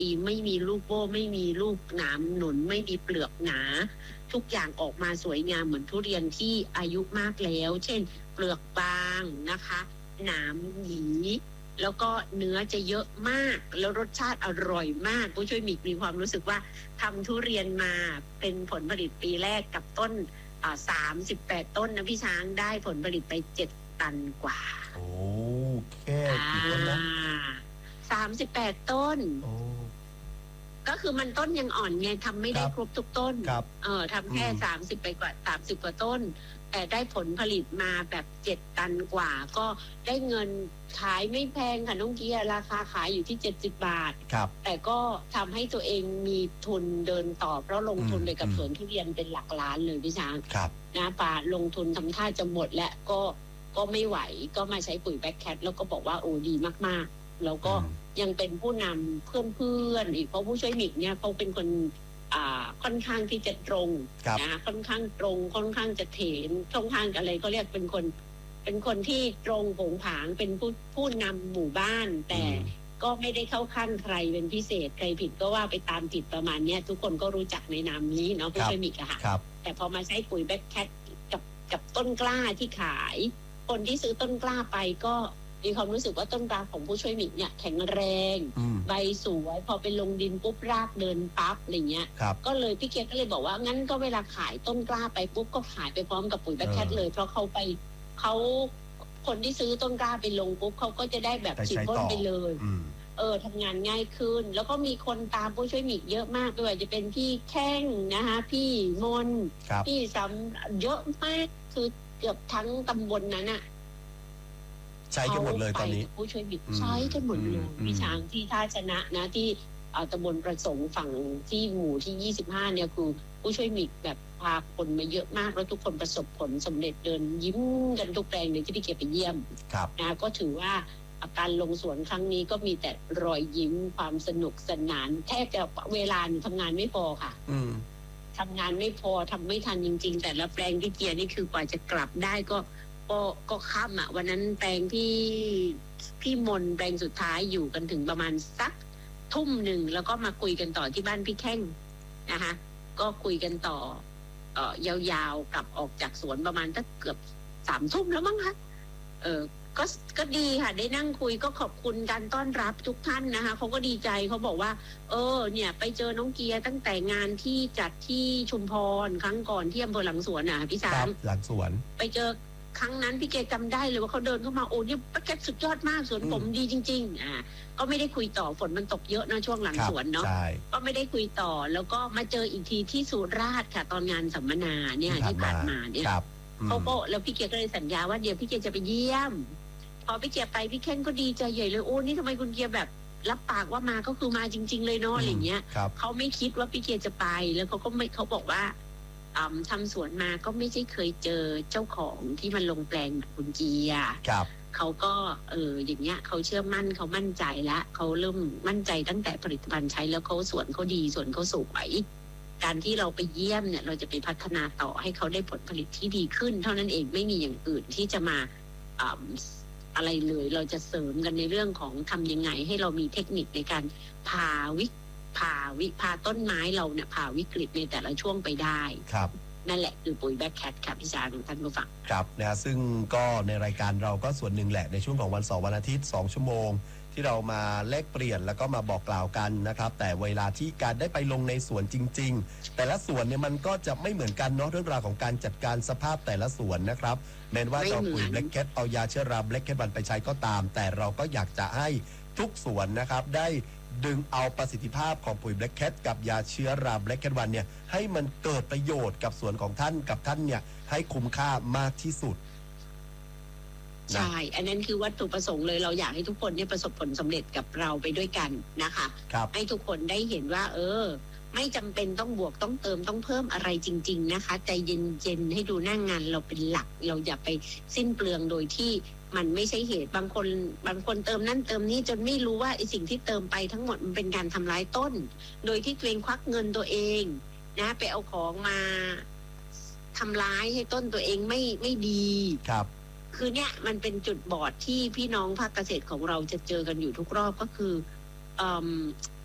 ปีไม่มีลูกโบ้ไม่มีลูกหนามหนุนไม่มีเปลือกหนาทุกอย่างออกมาสวยงามเหมือนทุเรียนที่อายุมากแล้วเช่นเปลือกบางนะคะหนามหยีแล้วก็เนื้อจะเยอะมากแล้วรสชาติอร่อยมากผู้ช่วยมีความรู้สึกว่าทำทุเรียนมาเป็นผลผลิตปีแรกกับต้น38 ต้นนะพี่ช้างได้ผลผลิตไป7 ตันกว่าโอ้แค่กี่ต้นนะ 38 ต้นก็คือมันต้นยังอ่อนไงทำไม่ได้ครบทุกต้นทำแค่30 ไปกว่า30 กว่าต้นแต่ได้ผลผลิตมาแบบ7 ตันกว่าก็ได้เงินขายไม่แพงค่ะน้องเกียร์ราคาขายอยู่ที่70 บาทแต่ก็ทำให้ตัวเองมีทุนเดินต่อเพราะลงทุนไปกับสวนทุเรียนเป็นหลักล้านเลยพี่ช้างนะป่าลงทุนทำท่าจะหมดและก็ไม่ไหวก็มาใช้ปุ๋ยแบ็คแคทแล้วก็บอกว่าโอ้ดีมากๆแล้วก็ยังเป็นผู้นำเพื่อนๆอีกเพราะผู้ช่วยมิกเนี่ยเขาเป็นคนค่อนข้างที่จะตรงนะค่อนข้างตรงค่อนข้างจะเถนค่อนข้างอะไรก็เรียกเป็นคนที่ตรงโผงผางเป็นผู้นำหมู่บ้านแต่ก็ไม่ได้เข้าข้างใครเป็นพิเศษใครผิดก็ว่าไปตามผิดประมาณนี้ทุกคนก็รู้จักในนามนี้เนาะผู้ช่วยมิกอะค่ะแต่พอมาใช้ปุ๋ยแบ็คแคทกับต้นกล้าที่ขายคนที่ซื้อต้นกล้าไปก็มีความรู้สึกว่าต้นกล้าของผู้ช่วยมิกเนี่ยแข็งแรงใบสวยพอไปลงดินปุ๊บรากเดินปั๊บอะไรเงี้ยก็เลยพี่เกียร์ก็เลยบอกว่างั้นก็เวลาขายต้นกล้าไปปุ๊บก็ขายไปพร้อมกับปุ๋ยแบ็คแคทเลยเพราะเขาคนที่ซื้อต้นกล้าไปลงปุ๊บเขาก็จะได้แบบฉีดพ่นไปเลยทำงานง่ายขึ้นแล้วก็มีคนตามผู้ช่วยมิกเยอะมากด้วยจะเป็นพี่แข้งนะคะพี่มนพี่ซ้ำเยอะมากคือเกือบทั้งตำบลนั้นอะใช้กันหมดเลยตอนนี้ผู้ช่วยมิกใช้กันหมดเลยพี่ช้างที่ท่าชนะนะที่ตำบลประสงค์ฝั่งที่หมู่ที่25เนี่ยคือผู้ช่วยมิกแบบพาคนมาเยอะมากแล้วทุกคนประสบผลสำเร็จเดินยิ้มกันทุกแปลงเลยที่พี่เกียรติไปเยี่ยมนะก็ถือว่าการลงสวนครั้งนี้ก็มีแต่รอยยิ้มความสนุกสนานแทบจะเวลาทำงานไม่พอค่ะทำงานไม่พอทำไม่ทันจริงๆแต่ละแปลงที่เกียร์นี่คือกว่าจะกลับได้ก็ค่ำอ่ะวันนั้นแปลงพี่มนแปลงสุดท้ายอยู่กันถึงประมาณสัก 1:00แล้วก็มาคุยกันต่อที่บ้านพี่แข้งนะคะก็คุยกันต่อยาวๆกลับออกจากสวนประมาณตั้งเกือบ3:00แล้วมั้งคะก็ดีค่ะได้นั่งคุยก็ขอบคุณการต้อนรับทุกท่านนะคะเขาก็ดีใจเขาบอกว่าเนี่ยไปเจอน้องเกียร์ตั้งแต่งานที่จัดที่ชุมพรครั้งก่อนที่อำเภอหลังสวนอ่ะพี่สามหลังสวนไปเจอครั้งนั้นพี่เกจำได้เลยว่าเขาเดินเข้ามาโอ้นี่ป้าแกสุดยอดมากสวนผมดีจริงๆก็ไม่ได้คุยต่อฝนมันตกเยอะนะช่วงหลังสวนเนาะก็ไม่ได้คุยต่อแล้วก็มาเจออีกทีที่สุราษฎร์ค่ะตอนงานสัมมนาเนี่ยที่ผ่านมาเนี่ยเขาก็แล้วพี่เกก็เลยสัญญาว่าเดี๋ยวพี่เกจะไปเยี่ยมพอพี่เกไปพี่แค้นก็ดีใจใหญ่เลยโอ้นี่ทำไมคุณเกียแบบรับปากว่ามาก็คือมาจริงๆเลยเนาะอะไรเงี้ยเขาไม่คิดว่าพี่เกจะไปแล้วเขาบอกว่าทำสวนมาก็ไม่ใช่เคยเจอเจ้าของที่มันลงแปลงแบบคุณเกียร์เขาก็อย่างเงี้ยเขาเชื่อมั่นเขามั่นใจแล้วเขาเริ่มมั่นใจตั้งแต่ผลิตภัณฑ์ใช้แล้วเขาสวนเขาดีสวนเขาสวยการที่เราไปเยี่ยมเนี่ยเราจะไปพัฒนาต่อให้เขาได้ผลผลิตที่ดีขึ้นเท่านั้นเองไม่มีอย่างอื่นที่จะมาอะไรเลยเราจะเสริมกันในเรื่องของทำยังไงให้เรามีเทคนิคในการพาต้นไม้เราเนี่ยพาวิกฤตในแต่ละช่วงไปได้ครับนั่นแหละคือปุ๋ยแบ็คแคทค่ะพี่ชาท่านผู้ฟังครับนะซึ่งก็ในรายการเราก็ส่วนหนึ่งแหละในช่วงของวันเสาร์วันอาทิตย์2 ชั่วโมงที่เรามาแลกเปลี่ยนแล้วก็มาบอกกล่าวกันนะครับแต่เวลาที่การได้ไปลงในสวนจริงๆแต่ละสวนเนี่ยมันก็จะไม่เหมือนกันเนาะเรื่องราวของการจัดการสภาพแต่ละสวนนะครับแม้ว่าจะปุ๋ยแบล็คแคทเอายาเชื้อราแบล็คแคทวันไปใช้ก็ตามแต่เราก็อยากจะให้ทุกสวนนะครับได้ดึงเอาประสิทธิภาพของปุ๋ยแบล็คแคทกับยาเชื้อราแบล็คแคทวันเนี่ยให้มันเกิดประโยชน์กับสวนของท่านกับท่านเนี่ยให้คุ้มค่ามากที่สุดใช่อันนั้นคือวัตถุประสงค์เลยเราอยากให้ทุกคนเนี่ยประสบผลสำเร็จกับเราไปด้วยกันนะคะให้ทุกคนได้เห็นว่าไม่จำเป็นต้องบวกต้องเติมต้องเพิ่มอะไรจริงๆนะคะใจเย็นๆให้ดูหน้างานเราเป็นหลักเราอย่าไปสิ้นเปลืองโดยที่มันไม่ใช่เหตุบางคนเติมนั่นเติมนี่จนไม่รู้ว่าไอ้สิ่งที่เติมไปทั้งหมดมันเป็นการทำร้ายต้นโดยที่ตัวเองควักเงินตัวเองนะไปเอาของมาทำร้ายให้ต้นตัวเองไม่ดีครับคือเนี่ยมันเป็นจุดบอดที่พี่น้องภาคเกษตรของเราจะเจอกันอยู่ทุกรอบก็คือ